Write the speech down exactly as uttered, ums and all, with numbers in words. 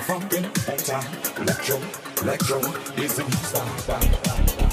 funkin' on time. Electro, electro is the new style.